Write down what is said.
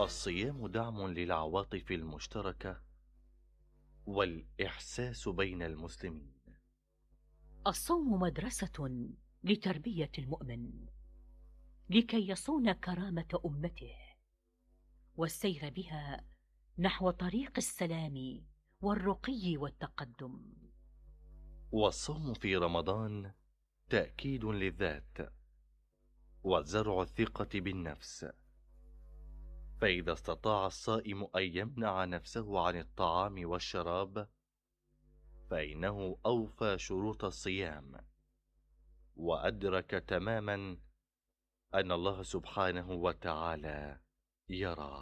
الصيام دعم للعواطف المشتركة والإحساس بين المسلمين. الصوم مدرسة لتربية المؤمن لكي يصون كرامة أمته والسير بها نحو طريق السلام والرقي والتقدم. والصوم في رمضان تأكيد للذات وزرع الثقة بالنفس، فإذا استطاع الصائم أن يمنع نفسه عن الطعام والشراب فإنه أوفى شروط الصيام، وأدرك تماما أن الله سبحانه وتعالى يراه.